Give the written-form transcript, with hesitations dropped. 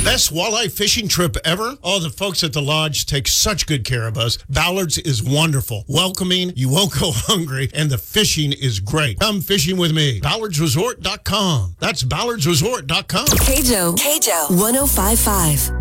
Best walleye fishing trip ever? Oh, the folks at the lodge take such good care of us. Ballard's is wonderful, welcoming, you won't go hungry, and the fishing is great. Come fishing with me. BallardsResort.com. That's BallardsResort.com. KJO 105.5.